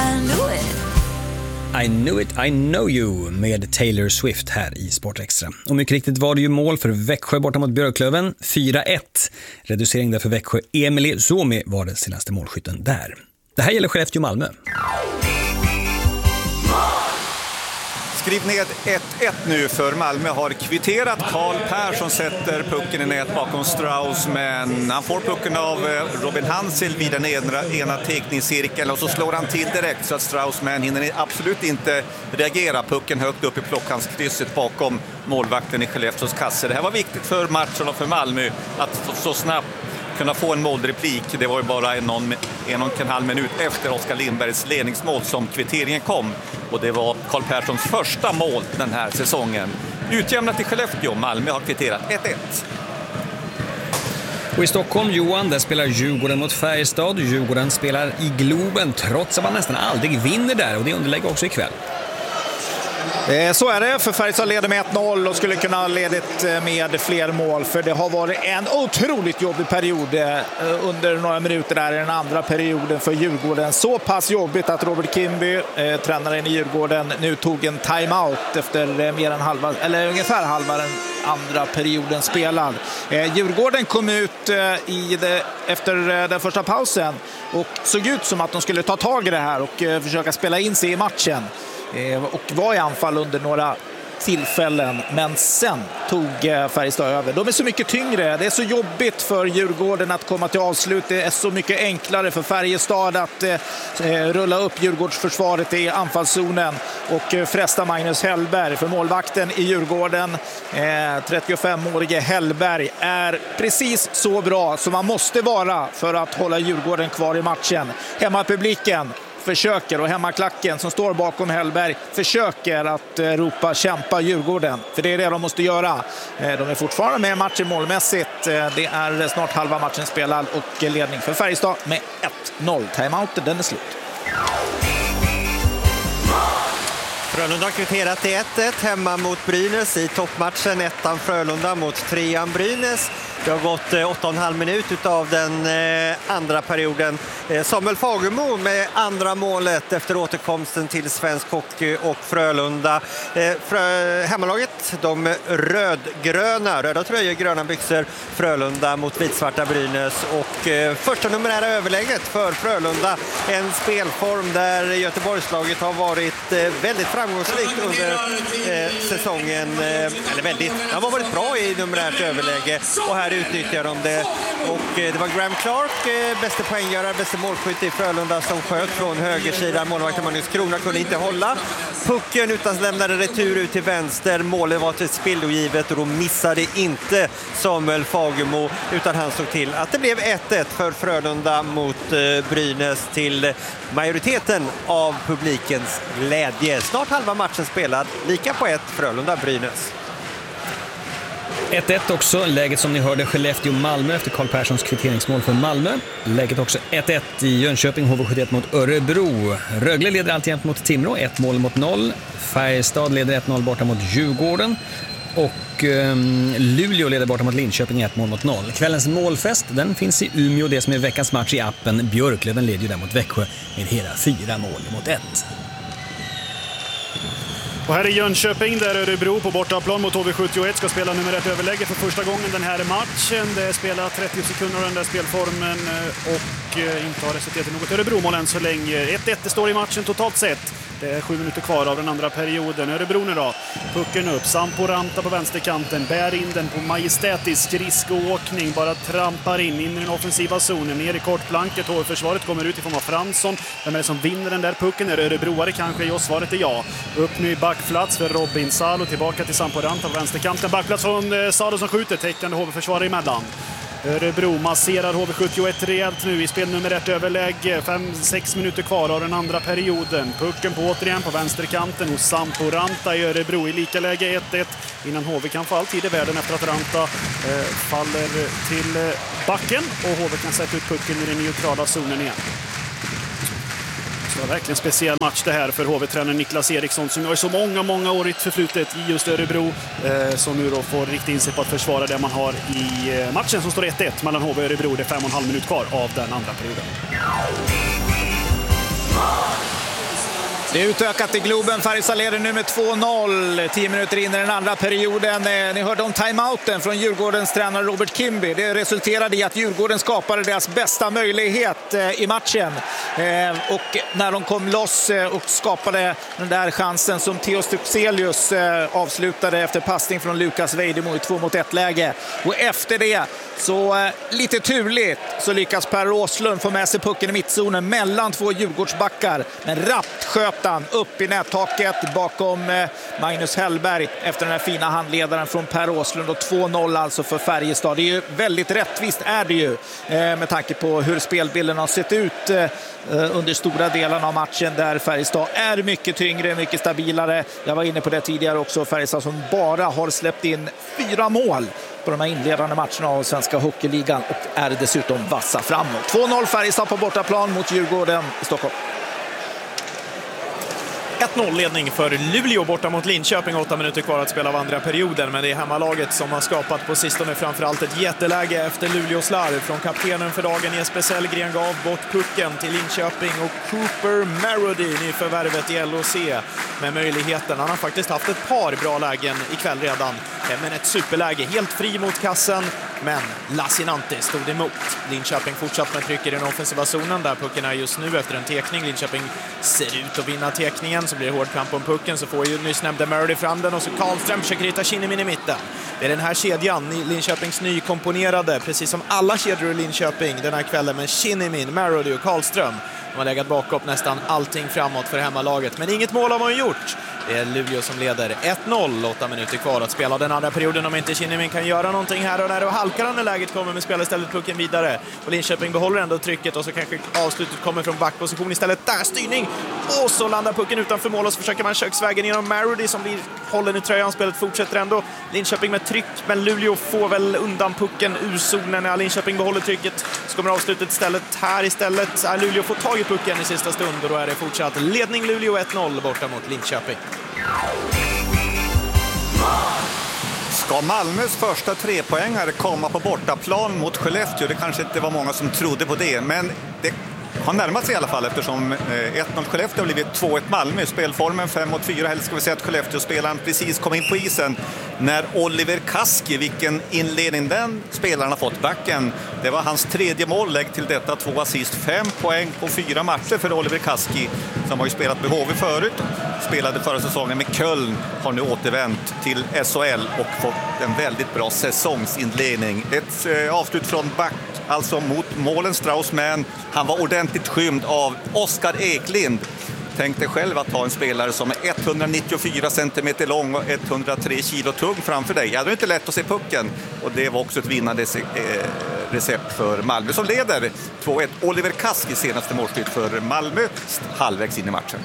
I knew it, I know you med Taylor Swift här i Sportextra. Och mycket riktigt var det ju mål för Växjö borta mot Björklöven, 4-1. Reducering där för Växjö. Emily Suomi var den senaste målskytten där. Det här gäller Skellefteå Malmö. Skriv ned 1-1 nu, för Malmö har kvitterat. Karl Persson sätter pucken i nät bakom Strauss, men han får pucken av Robin Hansel vid den ena teckningscirkeln och så slår han till direkt så att Strauss-man hinner absolut inte reagera. Pucken högt upp i plockhandskrysset bakom målvakten i Skellefteås kasse. Det här var viktigt för matchen och för Malmö att så snabbt kunna få en målreplik. Det var ju bara en och en halv minut efter Oskar Lindbergs ledningsmål som kvitteringen kom. Och det var Karl Perssons första mål den här säsongen. Utjämnat i Skellefteå. Malmö har kvitterat 1-1. Och i Stockholm, Johan, där spelar Djurgården mot Färjestad. Djurgården spelar i Globen trots att man nästan aldrig vinner där. Och det underlägger också ikväll. Så är det, för Färjestad leder med 1-0 och skulle kunna ha ledit med fler mål, för det har varit en otroligt jobbig period under några minuter där i den andra perioden för Djurgården. Så pass jobbigt att Robert Kimby, tränaren i Djurgården, nu tog en timeout efter ungefär halva den andra perioden spelad. Djurgården kom ut efter den första pausen och såg ut som att de skulle ta tag i det här och försöka spela in sig i matchen. Och var i anfall under några tillfällen, men sen tog Färjestad över. De är så mycket tyngre, det är så jobbigt för Djurgården att komma till avslut, det är så mycket enklare för Färjestad att rulla upp Djurgårdsförsvaret i anfallszonen och fresta Magnus Hellberg. För målvakten i Djurgården, 35-årige Hellberg, är precis så bra som man måste vara för att hålla Djurgården kvar i matchen. Hemmapubliken försöker, och hemmaklacken som står bakom Hellberg försöker att ropa kämpa Djurgården, för det är det de måste göra. De är fortfarande med i matchen målmässigt. Det är snart halva matchen spelad och ledning för Färjestad med 1-0. Timeouten, den är slut. Frölunda har kvitterat till 1-1 hemma mot Brynäs i toppmatchen. 1:an Frölunda mot 3:an Brynäs. Det har gått 8,5 minut av den andra perioden. Samuel Fagemo med andra målet efter återkomsten till svensk hockey och Frölunda. Hemmalaget, de röda tröjor, gröna byxor. Frölunda mot vitsvarta Brynäs. Och första numerära överläget för Frölunda. En spelform där Göteborgslaget har varit väldigt framgångsrikt under säsongen. De har varit bra i numerärt överläge och här utnyttjar de det. Och det var Graham Clark, bästa poänggörare, bästa målskytt i Frölunda, som sköt från högersidan. Målvakten Magnus Krona kunde inte hålla pucken utan lämnade retur ut till vänster. Målet var till spillogivet och då missade inte Samuel Fagemo, utan han såg till att det blev 1-1 för Frölunda mot Brynäs, till majoriteten av publikens glädje. Snart halva matchen spelad, lika på 1 Frölunda-Brynäs. 1-1 också, läget som ni hörde Skellefteå-Malmö efter Karl Perssons kvitteringsmål för Malmö. Läget också 1-1 i Jönköping, HV71 mot Örebro. Rögle leder alltjämt mot Timrå, 1-0. Färjestad leder 1-0 borta mot Djurgården. Och Luleå leder borta mot Linköping 1-0. Kvällens målfest, den finns i Umeå, det som är veckans match i appen. Björklöven leder ju där mot Växjö med hela 4-1. Och här i Jönköping där Örebro på bortaplan mot HV71 ska spela nummer 1 överläge för första gången den här matchen. Det spelar 30 sekunder av den där spelformen och inte har resulterat i något Örebro-mål än så länge. 1-1 står i matchen totalt sett. Det är 7 minuter kvar av den andra perioden. Örebro nu då. Pucken upp. Sampo Ranta på vänsterkanten. Bär in den på majestätisk skridskoåkning. Bara trampar in i den offensiva zonen. Ner i kortplanket. HV-försvaret kommer ut i form av Fransson. Vem är det som vinner den där pucken? Är det Örebroare kanske? Ja, svaret är ja. Upp nu i backplats för Robin Salo. Tillbaka till Sampo Ranta på vänsterkanten. Backplats från Salo som skjuter. Täckande HV-försvarare emellan. Örebro masserar HV71 rejält nu i spel nummer 1 överläge. 5-6 minuter kvar av den andra perioden. Pucken på återigen på vänsterkanten hos Sampo Ranta i Örebro i lika läge 1-1 innan HV kan få all tid i världen efter att Ranta faller till backen och HV kan sätta ut pucken i den neutrala zonen igen. Det var verkligen en speciell match det här för HV-tränaren Niklas Eriksson som har så många år i förflutet i just Örebro, som nu då får rikta in sig på att försvara det man har i matchen som står 1-1 mellan HV och Örebro. Det är 5,5 minuter kvar av den andra perioden. Det är utökat i Globen. Färjestad leder nu med 2-0. 10 minuter in i den andra perioden. Ni hörde om timeouten från Djurgårdens tränare Robert Kimby. Det resulterade i att Djurgården skapade deras bästa möjlighet i matchen. Och när de kom loss och skapade den där chansen som Theo Stuxelius avslutade efter passning från Lukas Vejdemo i 2-mot-1-läge. Och efter det, så lite turligt, så lyckas Per Åslund få med sig pucken i mittzonen mellan två Djurgårdsbackar. Men rappt sköt han upp i nättaket bakom Magnus Hellberg efter den här fina handledaren från Per Åslund. Och 2-0 alltså för Färjestad. Det är ju väldigt rättvist, är det ju, med tanke på hur spelbilden har sett ut under stora delarna av matchen, där Färjestad är mycket tyngre, mycket stabilare. Jag var inne på det tidigare också. Färjestad som bara har släppt in 4 mål på de här inledande matcherna av Svenska Hockeyligan och är dessutom vassa framåt. 2-0 Färjestad på bortaplan mot Djurgården i Stockholm. 1-0-ledning för Luleå borta mot Linköping, 8 minuter kvar att spela av andra perioden, men det är hemmalaget som har skapat på sistone framförallt ett jätteläge efter Luleås slarv. Från kaptenen för dagen Jesper Sellgren gav bort pucken till Linköping och Cooper Marody, nyförvärvet i LOC, med möjligheten. Han har faktiskt haft ett par bra lägen ikväll redan, men ett superläge helt fri mot kassen, men Lassinantti stod emot. Linköping fortsatt med tryck i den offensiva zonen där pucken är just nu efter en tekning. Linköping ser ut att vinna tekningen, så blir det hård kamp om pucken, så får ju nyss nämnde Marody fram den och så Karlström försöker hitta Kinnimin i mitten. Det är den här kedjan, Linköpings nykomponerade, precis som alla kedjor i Linköping den här kvällen, med Kinnimin, Marody och Karlström. De har legat bakom nästan allting framåt för hemmalaget, men inget mål har man gjort. Det är Luleå som leder 1-0, 8 minuter kvar att spela den andra perioden. Om inte Kinnimin kan göra någonting här och när, och halkar han när läget kommer, med spelar istället pucken vidare. Och Linköping behåller ändå trycket, och så kanske avslutet kommer från backposition istället. Där styrning! Och så landar pucken utanför mål, och så försöker man köksvägen genom Marody som blir hållen i tröjan. Spelet fortsätter ändå. Linköping med tryck, men Luleå får väl undan pucken ur zonen när Linköping behåller trycket. Så kommer avslutet istället. Här istället är Luleå får tag i pucken i sista stund, och då är det fortsatt ledning Luleå 1-0 borta mot Linköping. Ska Malmös första 3-poängare komma på bortaplan mot Skellefteå? Det kanske inte var många som trodde på det, men det har närmat sig i alla fall, eftersom 1-0 Skellefteå har blivit 2-1 Malmö. Spelformen 5-4, helst ska vi säga att Skellefteå-spelaren precis kom in på isen när Oliver Kaski, vilken inledning den spelaren har fått, backen. Det var hans 3:e mål, lägg till detta 2 assist, 5 poäng på 4 matcher för Oliver Kaski, som har ju spelat med HV förut, spelade förra säsongen med Köln, har nu återvänt till SHL och fått en väldigt bra säsongsinledning. Ett avslut från back, alltså mot målen Strauss, men han var ordentligt skymd av Oskar Eklind. Tänk dig själv att ha en spelare som är 194 cm lång och 103 kilo tung framför dig. Ja, det är inte lätt att se pucken, och det var också ett vinnande recept för Malmö som leder 2-1. Oliver Kaski senaste målskytt för Malmö halvvägs in i matchen.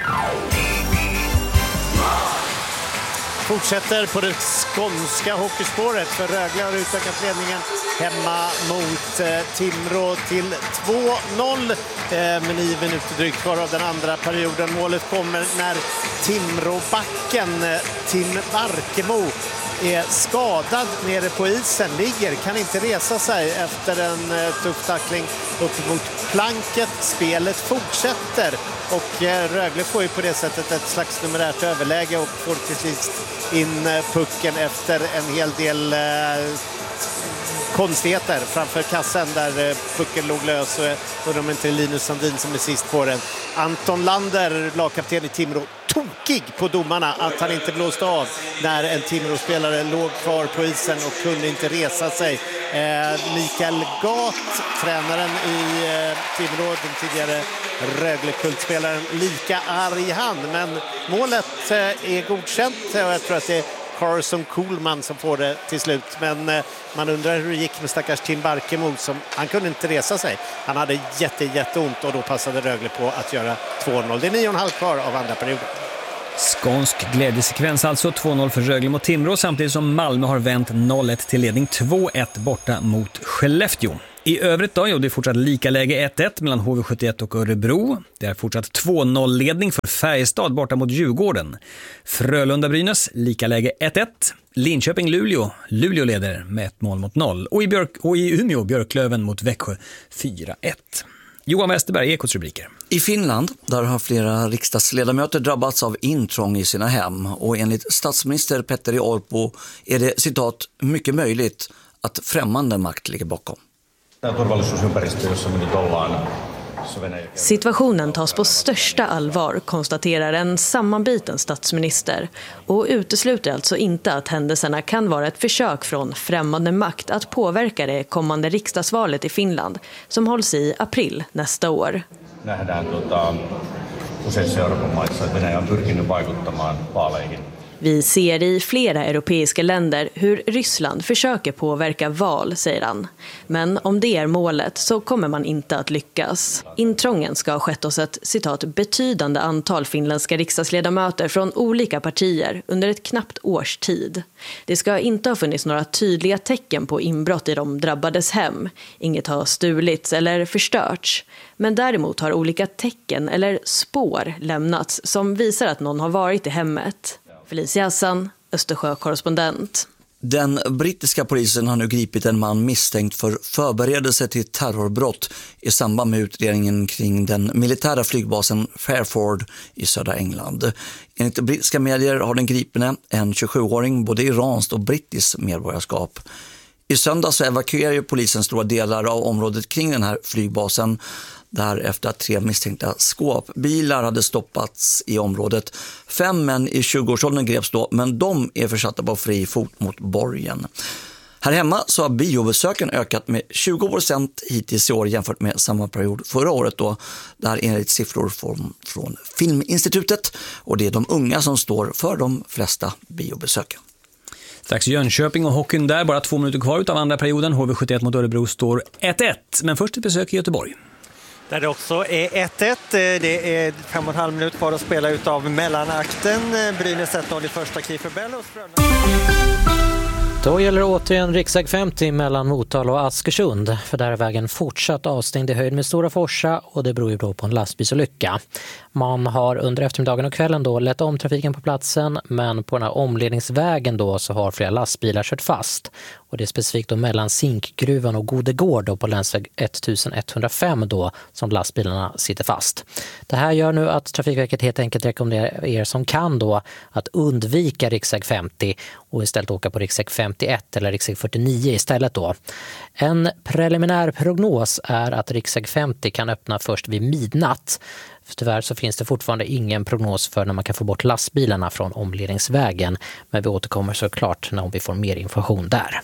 Fortsätter på det skånska hockeyspåret, för Rögle har utökat ledningen hemma mot Timrå till 2-0 med 9 minuter drygt kvar av den andra perioden. Målet kommer när Timråbacken Tim Barkemo är skadad nere på isen, kan inte resa sig efter en tuff tackling upp mot planket. Spelet fortsätter, och Rögle får ju på det sättet ett slags numerärt överläge och får till sist in pucken efter en hel del konstigheter framför kassen där pucken låg lös, och de inte Linus Sandin som är sist på den. Anton Lander, lagkapten i Timrå, tokig på domarna att han inte blåste av när en Timrå-spelare låg kvar på isen och kunde inte resa sig. Mikael Gat, tränaren i Timrå, den tidigare Rögle-kultspelaren, lika arg han, men målet är godkänt, och jag tror att det är Carson Coolman som får det till slut. Men man undrar hur det gick med stackars Tim Barkemo, som han kunde inte resa sig. Han hade jätteont, och då passade Rögle på att göra 2-0. Det är 9,5 kvar av andra perioden. Skånsk glädjesekvens alltså, 2-0 för Rögle mot Timrå, samtidigt som Malmö har vänt 0-1 till ledning 2-1 borta mot Skellefteå. I övrigt då, det är fortsatt lika läge 1-1 mellan HV71 och Örebro. Det är fortsatt 2-0-ledning för Färjestad borta mot Djurgården. Frölunda-Brynäs, lika läge 1-1. Linköping-Luleå, Luleå leder med 1-0. Och i Umeå, Björklöven mot Växjö 4-1. Johan Westerberg, Ekots rubriker. I Finland, där har flera riksdagsledamöter drabbats av intrång i sina hem, och enligt statsminister Petteri Orpo är det, citat, mycket möjligt att främmande makt ligger bakom. Situationen tas på största allvar, konstaterar en sammanbiten statsminister, och utesluter alltså inte att händelserna kan vara ett försök från främmande makt att påverka det kommande riksdagsvalet i Finland, som hålls i april nästa år. Vi ser i flera europeiska länder hur Ryssland försöker påverka val, säger han. Men om det är målet så kommer man inte att lyckas. Intrången ska ha skett hos ett, citat, betydande antal finländska riksdagsledamöter från olika partier under ett knappt års tid. Det ska inte ha funnits några tydliga tecken på inbrott i de drabbades hem. Inget har stulits eller förstörts. Men däremot har olika tecken eller spår lämnats som visar att någon har varit i hemmet. Felicia Hassan, Östersjö-korrespondent. Den brittiska polisen har nu gripit en man misstänkt för förberedelse till terrorbrott i samband med utredningen kring den militära flygbasen Fairford i södra England. Enligt brittiska medier har den gripne, en 27-åring, både iranskt och brittiskt medborgarskap. I söndag så evakuerar polisen stora delar av området kring den här flygbasen, därefter att 3 misstänkta skåpbilar hade stoppats i området. 5 män i 20-årsåldern greps då, men de är försatta på fri fot mot borgen. Här hemma så har biobesöken ökat med 20% hittills i år jämfört med samma period förra året då. Det här är enligt siffror från Filminstitutet, och det är de unga som står för de flesta biobesöken. Strax Jönköping och hockeyn där, bara 2 minuter kvar av andra perioden. HV71 mot Örebro står 1-1, men först ett besök i Göteborg. Där det också är 1-1. Det är 5,5 minuter kvar att spela utav mellanakten. Brynäs 1-0 i första, Kiefer Bellos. Då gäller det återigen riksväg 50 mellan Motala och Askersund, för där är vägen fortsatt avstängd i höjd med Stora Forsa, och det beror ju då på en lastbilsolycka. Man har under eftermiddagen och kvällen då lett om trafiken på platsen, men på den här omledningsvägen då så har flera lastbilar kört fast. Och det är specifikt då mellan Zinkgruvan och Godegård då på länsväg 1105 då som lastbilarna sitter fast. Det här gör nu att Trafikverket helt enkelt rekommenderar er som kan då att undvika riksväg 50 och istället åka på riksväg 51 eller riksväg 49 istället då. En preliminär prognos är att riksväg 50 kan öppna först vid midnatt. Tyvärr så finns det fortfarande ingen prognos för när man kan få bort lastbilarna från omledningsvägen, men vi återkommer såklart när vi får mer information där.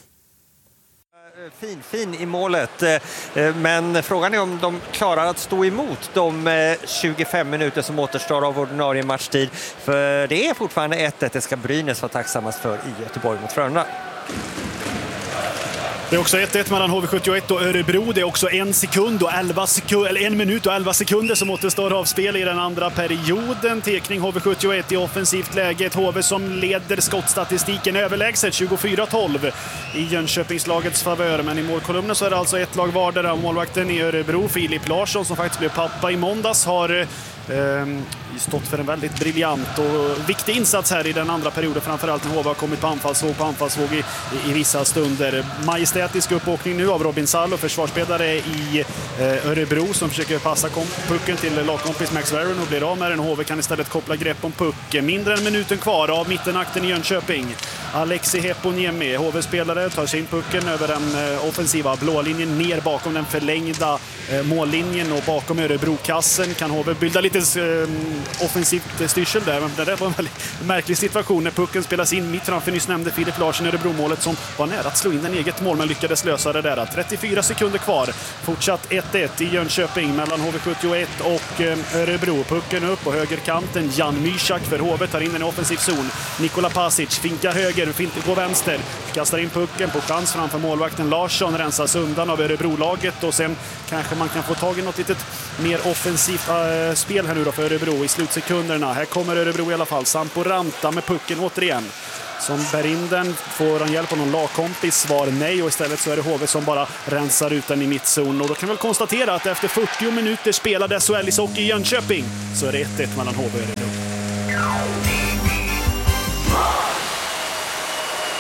Fin i målet, men frågan är om de klarar att stå emot de 25 minuter som återstår av ordinarie matchtid, för det är fortfarande 1-1. Det ska Brynäs vara tacksammast för i Göteborg mot Frölunda. Det är också 1-1 mellan HV71 och Örebro. Det är också 1 minut och 11 sekunder som återstår av spel i den andra perioden. Tekning HV71 i offensivt läge. Ett HV som leder skottstatistiken överlägset 24-12 i Jönköpingslagets favör. Men i målkolumnen så är det alltså ett lag vardera. Målvakten i Örebro, Filip Larsson, som faktiskt blev pappa i måndags, har stått för en väldigt briljant och viktig insats här i den andra perioden, framförallt när HV har kommit på anfallsvåg i vissa stunder. Majestätisk uppåkning nu av Robin Salo, försvarsspelare i Örebro, som försöker passa pucken till lagkompis Max Verron och blir av med den. HV kan istället koppla grepp om pucken. Mindre än minuten kvar av mittenakten i Jönköping. Alexi Heponiemi, HV-spelare, tar sin pucken över den offensiva blålinjen ner bakom den förlängda mållinjen, och bakom Örebro-kassen kan HV bilda lite offensivt styrsel där. Men det där var en väldigt märklig situation när pucken spelas in mitt framför nyss nämnde Filip Larsson, Örebro-målet, som var nära att slå in en eget mål men lyckades lösa det där. 34 sekunder kvar. Fortsatt 1-1 i Jönköping mellan HV71 och Örebro. Pucken upp på högerkanten. Jan Mysak för HV tar in en offensiv zon. Nikola Pasic finkar höger, går vänster. Kastar in pucken på chans framför målvakten Larsson. Rensas undan av Örebro-laget, och sen kanske man kan få tag i något litet mer offensivt spel här nu då för Örebro i slutsekunderna. Här kommer Örebro i alla fall. Sampo Ranta med pucken återigen. Som bär in den. Får han hjälp av någon lagkompis? Svar nej, och istället så är det HV som bara rensar ut den i mittzon. Och då kan vi väl konstatera att efter 40 minuter spelade SHL-ishockey i Jönköping så är det 1-1 mellan HV och Örebro.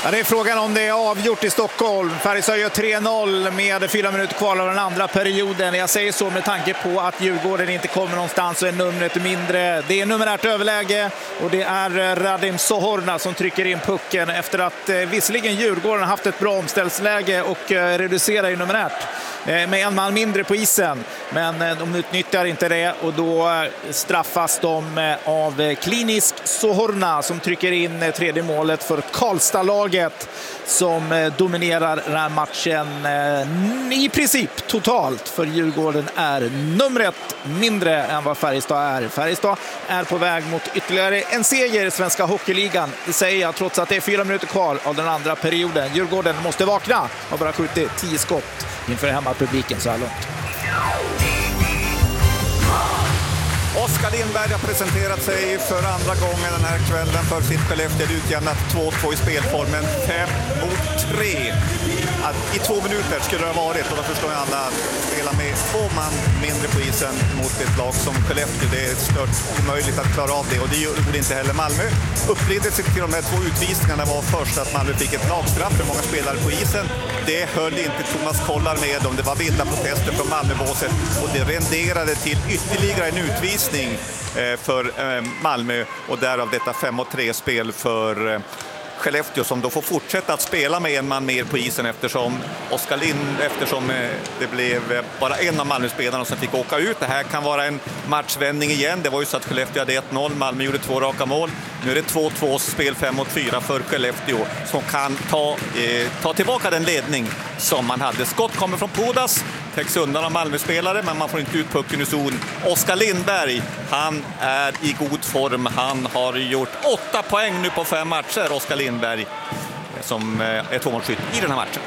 Ja, det är frågan om det är avgjort i Stockholm. Färjestad gör 3-0 med 4 minuter kvar av den andra perioden. Jag säger så med tanke på att Djurgården inte kommer någonstans och är numret mindre. Det är numerärt överläge och det är Radim Zohorna som trycker in pucken efter att visserligen Djurgården har haft ett bra omställsläge och reducerar i numerärt med en man mindre på isen. Men de utnyttjar inte det och då straffas de av Klinisk Zohorna som trycker in tredje målet för Karlstad-laget som dominerar den här matchen i princip totalt, för Djurgården är numret mindre än vad Färjestad är. Färjestad är på väg mot ytterligare en seger i Svenska Hockeyligan. Det säger jag trots att det är 4 minuter kvar av den andra perioden. Djurgården måste vakna och bara skjutit 10 skott inför hemmapubliken så här långt. Oskar Lindberg har presenterat sig för andra gången den här kvällen för sitt Skellefteå, utjämnat 2-2 i spelformen 5-3. I 2 minuter skulle det ha varit, och då förstår jag alla att spela med 2 man mindre på isen mot ett lag som Skellefteå. Det är stört omöjligt att klara av det, och det gjorde inte heller Malmö. Upprinnelsen till de här 2 utvisningarna var först att Malmö fick ett lagstraff för många spelare på isen. Det höll inte Thomas Kollar med om. Det var vilda protester från Malmöbåset och det renderade till ytterligare en utvisning för Malmö, och därav detta 5-3-spel för Skellefteå, som då får fortsätta att spela med en man mer på isen eftersom det blev bara en av Malmö-spelarna som fick åka ut. Det här kan vara en matchvändning igen. Det var ju så att Skellefteå hade 1-0, Malmö gjorde 2 raka mål. Nu är det 2-2, spel 5-4 för Skellefteå som kan ta tillbaka den ledning som man hade. Skott kommer från Pudas, täcks undan av Malmö-spelare, men man får inte ut pucken i zon. Oskar Lindberg, han är i god form. Han har gjort 8 poäng nu på 5 matcher, Oskar Lindberg, som är tvåmålsskytt i den här matchen.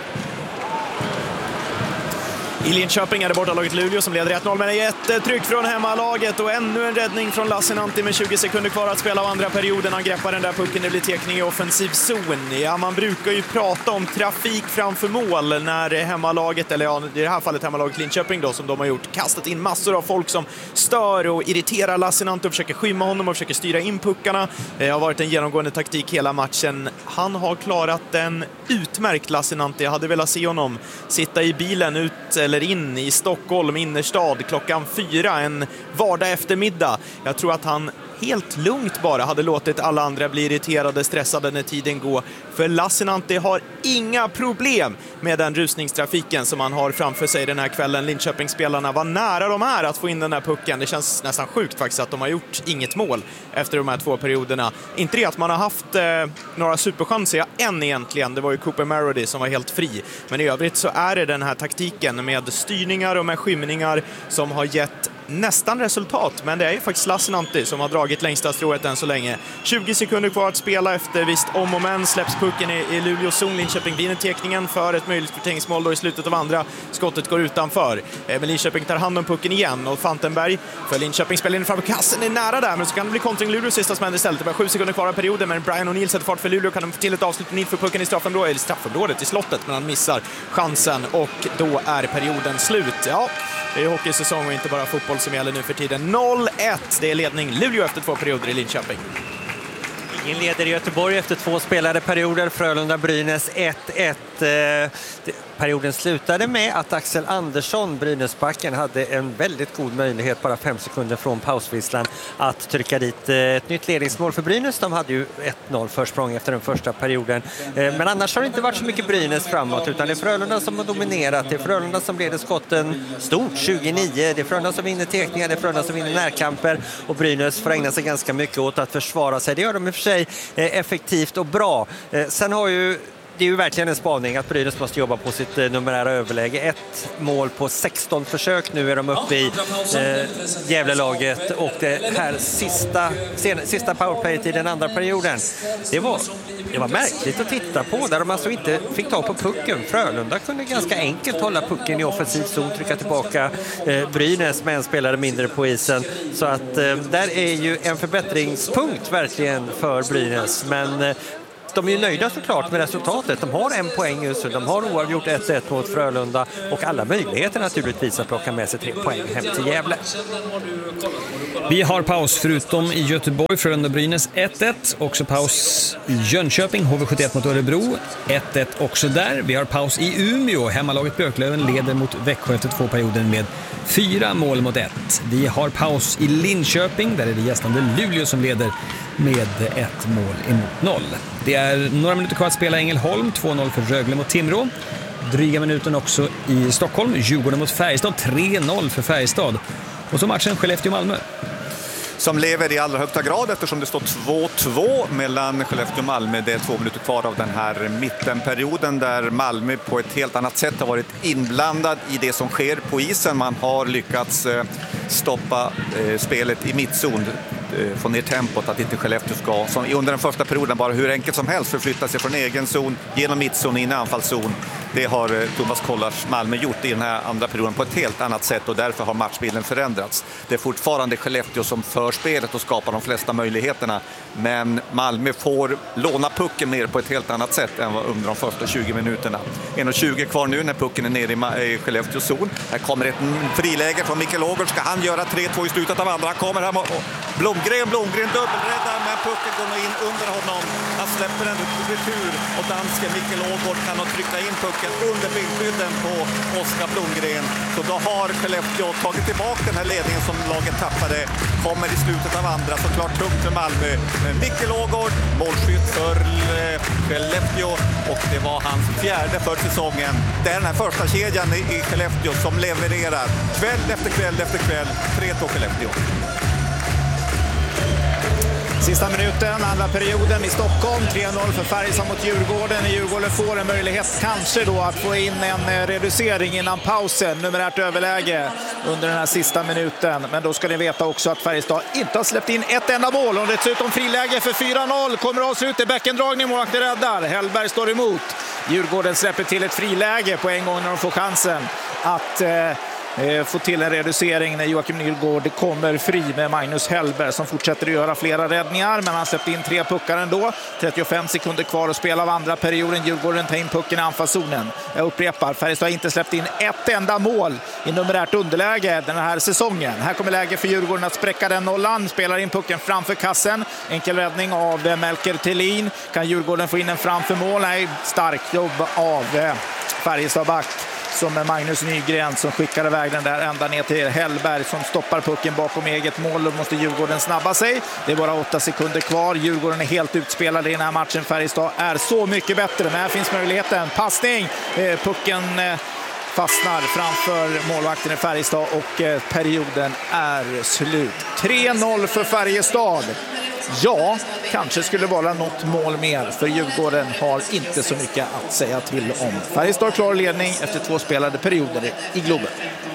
I Linköping är det bortalaget Luleå som leder 1-0, men det är jättetryck från hemmalaget och ännu en räddning från Lassinantti med 20 sekunder kvar att spela av andra perioden. Han greppar den där pucken, det blir tekning i offensiv zon. Ja, man brukar ju prata om trafik framför mål när hemmalaget, eller ja, i det här fallet hemmalaget Linköping då, som de har gjort, kastat in massor av folk som stör och irriterar Lassinantti och försöker skymma honom och försöker styra in puckarna. Det har varit en genomgående taktik hela matchen. Han har klarat den utmärkt, Lassinantti. Jag hade velat se honom sitta i bilen ut eller in i Stockholm innerstad klockan 4 en vardag eftermiddag. Jag tror att han helt lugnt bara hade låtit alla andra bli irriterade, stressade när tiden går. För Lassinantti har inga problem med den rusningstrafiken som han har framför sig den här kvällen. Linköpingsspelarna var nära de här att få in den här pucken. Det känns nästan sjukt faktiskt att de har gjort inget mål efter de här 2 perioderna. Inte det att man har haft några superchanser än egentligen. Det var ju Cooper Marody som var helt fri. Men i övrigt så är det den här taktiken med styrningar och med skymningar som har gett nästan resultat, men det är ju faktiskt Lassinantti som har dragit längsta strået än så länge. 20 sekunder kvar att spela efter visst om och men släpps pucken i Luleås zon. Linköping vinner tekningen för ett möjligt kvitteringsmål då i slutet av andra. Skottet går utanför. Men Linköping tar hand om pucken igen och Fantenberg för Linköping spelar in fram på kassen, är nära där, men så kan det bli kontring Luleås sista smäll istället. Det var 7 sekunder kvar av perioden, men Brian O'Neill sätter fart för Luleå, kan de få till ett avslut för pucken i straffområdet i slottet, men han missar chansen och då är perioden slut. Ja, det är hockeysäsong och inte bara fotboll som gäller nu för tiden. 0-1, det är ledning Luleå efter 2 perioder i Linköping. Ingen leder i Göteborg efter 2 spelade perioder. Frölunda-Brynäs 1-1. Perioden slutade med att Axel Andersson, Brynäsbacken, hade en väldigt god möjlighet bara 5 sekunder från pausvisslan att trycka dit ett nytt ledningsmål för Brynäs. De hade ju 1-0 försprång efter den första perioden. Men annars har det inte varit så mycket Brynäs framåt, utan det är Frölunda som har dominerat. Det är Frölunda som leder skotten stort, 29. Det är Frölunda som vinner tekningar, det är Frölunda som vinner närkamper, och Brynäs får ägna sig ganska mycket åt att försvara sig. Det gör de i och för sig effektivt och bra. Sen har ju det är ju verkligen en spaning att Brynäs måste jobba på sitt numerära överläge. 1 mål på 16 försök. Nu är de uppe i Gävlelaget, och det här sista powerplayet i den andra perioden. Det var märkligt att titta på, där de alltså inte fick ta på pucken. Frölunda kunde ganska enkelt hålla pucken i offensiv zon, trycka tillbaka Brynäs med en spelare mindre på isen. Så att där är ju en förbättringspunkt verkligen för Brynäs, men de är ju nöjda såklart med resultatet. De har 1 poäng just nu. De har oavgjort 1-1 mot Frölunda och alla möjligheter naturligtvis att plocka med sig 3 poäng hem till Gävle. Vi har paus förutom i Göteborg, Frölunda-Brynäs 1-1. Också paus i Jönköping, HV71 mot Örebro 1-1 också där. Vi har paus i Umeå. Hemmalaget Björklöven leder mot Växjö efter 2 perioder med 4 mål mot 1. Vi har paus i Linköping. Där är det gästande Luleå som leder med 1 mål emot 0. Det är några minuter kvar att spela Ängelholm. 2-0 för Rögle mot Timrå. Dryga minuten också i Stockholm. Djurgården mot Färjestad. 3-0 för Färjestad. Och så matchen Skellefteå-Malmö. Som lever i allra högsta grad eftersom det står 2-2 mellan Skellefteå och Malmö. Det är 2 minuter kvar av den här mittenperioden där Malmö på ett helt annat sätt har varit inblandad i det som sker på isen. Man har lyckats stoppa spelet i mittzon, få ner tempot, att inte Skellefteå ska, som under den första perioden, bara hur enkelt som helst förflytta sig från egen zon genom mittzon in i anfallszon. Det har Thomas Kollars Malmö gjort i den här andra perioden på ett helt annat sätt och därför har matchbilden förändrats. Det är fortfarande Skellefteå som för spelet och skapar de flesta möjligheterna, men Malmö får låna pucken mer på ett helt annat sätt än under de första 20 minuterna. 1:20 kvar nu när pucken är nere i Skellefteås zon. Här kommer ett friläge från Mikael Ågård. Ska han göra 3-2 i slutet av andra? Han kommer här och Blomgren dubbelräddar, men pucken går nog in under honom. Han släpper en retur och dansken Mikael Ågård kan nog trycka in pucken under bildskydden på Oskar Blomgren. Så då har Skellefteå tagit tillbaka den här ledningen som laget tappade. Kommer i slutet av andra, såklart tungt för Malmö. Men Mikael Ågård, målskytt för Skellefteå, och det var hans 4:e för säsongen. Det är den här första kedjan i Skellefteå som levererar kväll efter kväll efter kväll. 3-2 Skellefteå. Sista minuten, andra perioden i Stockholm. 3-0 för Färjestad mot Djurgården. Djurgården får en möjlighet kanske då att få in en reducering innan pausen. Numerärt överläge under den här sista minuten. Men då ska ni veta också att Färjestad inte har släppt in ett enda mål. Och dessutom friläge för 4-0. Kommer avslut i bäckendragning. Målvakten räddar. Hellberg står emot. Djurgården släpper till ett friläge på en gång när de får chansen att få till en reducering när Joakim Nylgård kommer fri med Magnus Hellberg som fortsätter att göra flera räddningar, men han släppte in 3 puckar ändå. 35 sekunder kvar att spela av andra perioden. Djurgården tar in pucken i anfallszonen. Jag upprepar, Färjestad har inte släppt in ett enda mål i numerärt underläge den här säsongen. Här kommer läge för Djurgården att spräcka den nollan. Spelar in pucken framför kassen. Enkel räddning av Melker Thelin. Kan Djurgården få in en framför mål? Nej, starkt jobb av Färjestad back som är Magnus Nygren som skickar iväg den där ända ner till Hellberg som stoppar pucken bakom eget mål. Då måste Djurgården snabba sig. Det är bara 8 sekunder kvar. Djurgården är helt utspelade i den här matchen. Färjestad är så mycket bättre, men här finns möjligheten. Passning. Pucken fastnar framför målvakten i Färjestad och perioden är slut. 3-0 för Färjestad. Ja, kanske skulle vara något mål mer, för Djurgården har inte så mycket att säga till om. Färjestad klar ledning efter 2 spelade perioder i Globen.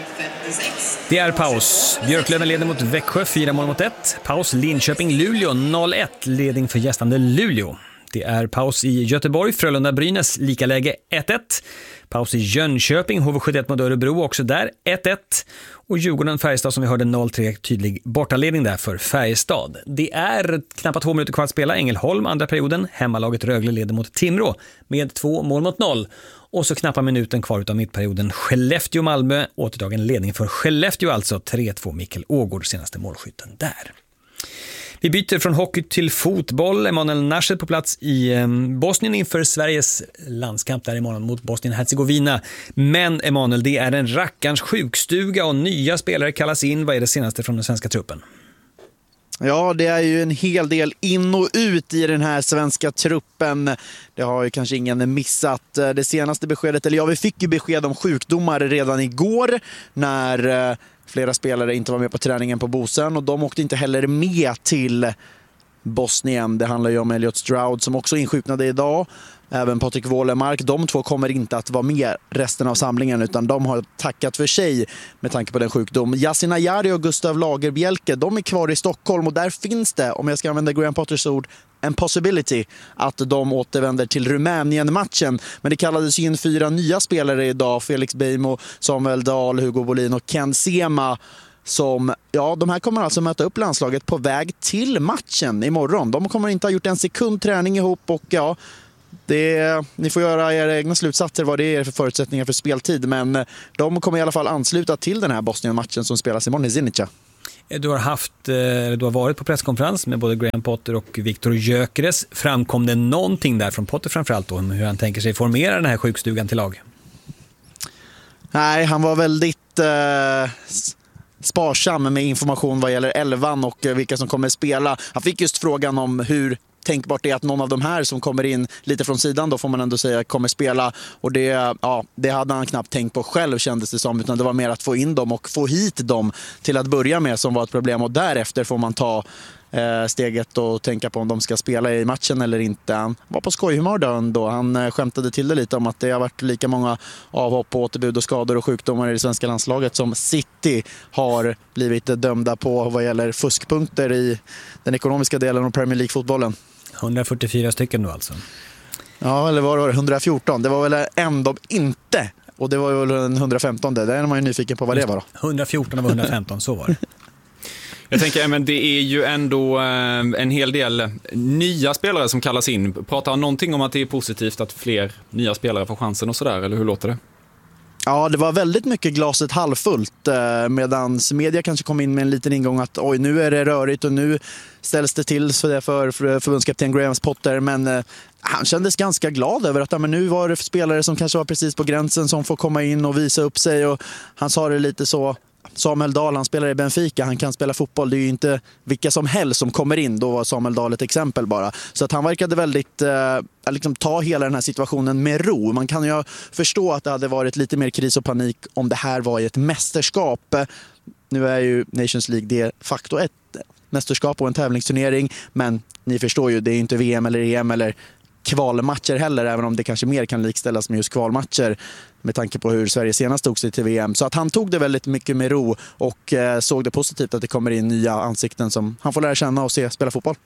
Det är paus. Björklöven leder mot Växjö 4-1. Paus Linköping-Luleå 0-1. Ledning för gästande Luleå. Det är paus i Göteborg, Frölunda-Brynäs, lika läge 1-1. Paus i Jönköping, HV71 mot Örebro, också där 1-1. Och Djurgården-Färjestad som vi hörde 0-3, tydlig bortaledning där för Färjestad. Det är knappt 2 minuter kvar att spela. Ängelholm, andra perioden. Hemmalaget Rögle leder mot Timrå med 2-0. Och så knappt minuten kvar utav mittperioden. Skellefteå-Malmö, återtagen ledning för Skellefteå, alltså 3-2. Mikael Ågård, senaste målskytten där. Vi byter från hockey till fotboll. Emanuel Nasser på plats i Bosnien inför Sveriges landskamp där imorgon mot Bosnien-Herzegovina. Men Emanuel, det är en rackarns sjukstuga och nya spelare kallas in. Vad är det senaste från den svenska truppen? Ja, det är ju en hel del in och ut i den här svenska truppen. Det har ju kanske ingen missat. Det senaste beskedet, eller ja, vi fick ju besked om sjukdomar redan igår när flera spelare inte var med på träningen på Bosön, och de åkte inte heller med till Bosnien. Det handlar ju om Elliot Stroud som också insjuknade idag. Även Patrik Wålemark. De 2 kommer inte att vara med resten av samlingen, utan de har tackat för sig med tanke på den sjukdom. Yasin Ayari och Gustav Lagerbielke, de är kvar i Stockholm, och där finns det, om jag ska använda Graham Potters ord, en possibility att de återvänder till Rumänien-matchen. Men det kallades in 4 nya spelare idag. Felix Beijmo, Samuel Dahl, Hugo Bolin och Ken Sema som, ja, de här kommer alltså möta upp landslaget på väg till matchen imorgon. De kommer inte ha gjort en sekund träning ihop och ja, ni får göra era egna slutsatser vad det är för förutsättningar för speltid, men de kommer i alla fall ansluta till den här Bosnien-matchen som spelas imorgon i Zenica. Du har varit på presskonferens med både Graham Potter och Viktor Gyökeres. Framkom det någonting där från Potter framförallt då, om hur han tänker sig formera den här sjukstugan till lag? Nej, han var väldigt sparsam med information vad gäller elvan och vilka som kommer spela. Han fick just frågan om hur tänkbart det är att någon av de här som kommer in lite från sidan, då får man ändå säga, kommer spela. Och det hade han knappt tänkt på själv, kändes det som, utan det var mer att få in dem och få hit dem till att börja med som var ett problem. Och därefter får man ta steget och tänka på om de ska spela i matchen eller inte. Han var på skojhumör då. Han skämtade till det lite om att det har varit lika många avhopp, återbud och skador och sjukdomar i det svenska landslaget som City har blivit dömda på vad gäller fuskpunkter i den ekonomiska delen av Premier League-fotbollen. 144 stycken då alltså. Ja, eller var det 114? Det var väl en de inte. Och det var väl en 115. Där är man ju nyfiken på vad det var då. 114 av 115, så var det. Jag tänker, men det är ju ändå en hel del nya spelare som kallas in. Pratar han någonting om att det är positivt att fler nya spelare får chansen och sådär, eller hur låter det? Ja, det var väldigt mycket glaset halvfullt, medan media kanske kom in med en liten ingång att oj, nu är det rörigt och nu ställs det till för förbundskapten Graham Potter, men han kändes ganska glad över att men nu var det spelare som kanske var precis på gränsen som får komma in och visa upp sig, och han sa det lite så. Samuel Dahl, han spelar i Benfica, han kan spela fotboll, det är ju inte vilka som helst som kommer in, då var Samuel Dahl ett exempel bara. Så att han verkade väldigt ta hela den här situationen med ro. Man kan ju förstå att det hade varit lite mer kris och panik om det här var i ett mästerskap. Nu är ju Nations League de facto ett mästerskap och en tävlingsturnering, men ni förstår ju, det är inte VM eller EM eller kvalmatcher heller, även om det kanske mer kan likställas med just kvalmatcher med tanke på hur Sverige senast tog sig till VM. Så att han tog det väldigt mycket med ro och såg det positivt att det kommer in nya ansikten som han får lära känna och se spela fotboll.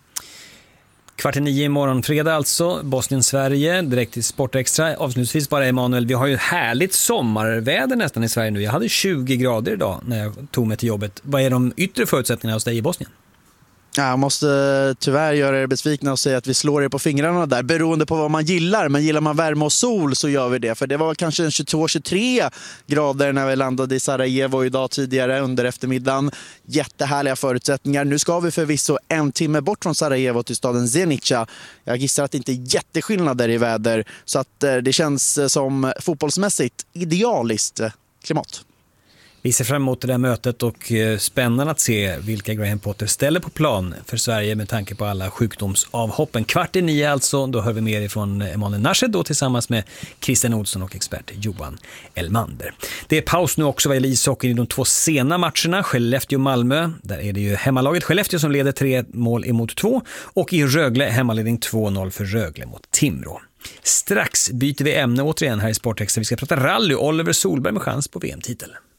8:45 imorgon fredag alltså, Bosnien-Sverige, direkt till Sportextra. Avslutningsvis bara, Emanuel, vi har ju härligt sommarväder nästan i Sverige nu. Jag hade 20 grader idag när jag tog mig till jobbet. Vad är de yttre förutsättningarna hos dig i Bosnien? Jag måste tyvärr göra er besvikna och säga att vi slår er på fingrarna där, beroende på vad man gillar. Men gillar man värme och sol så gör vi det. För det var kanske 22-23 grader när vi landade i Sarajevo idag tidigare under eftermiddagen. Jättehärliga förutsättningar. Nu ska vi förvisso 1 timme bort från Sarajevo till staden Zenica. Jag gissar att det inte är jätteskillnader i väder. Så att det känns som fotbollsmässigt idealiskt klimat. Vi ser fram emot det där mötet och spännande att se vilka Graham Potter ställer på plan för Sverige med tanke på alla sjukdomsavhoppen. 8:45 alltså, då hör vi mer ifrån Emanuel Nashed då tillsammans med Christian Olsson och expert Johan Elmander. Det är paus nu också vad gäller ishockey i de 2 sena matcherna, Skellefteå-Malmö. Där är det ju hemmalaget Skellefteå som leder 3-2 och i Rögle hemmaledning 2-0 för Rögle mot Timrå. Strax byter vi ämne återigen här i Sportextra. Vi ska prata rally. Oliver Solberg med chans på VM-titel.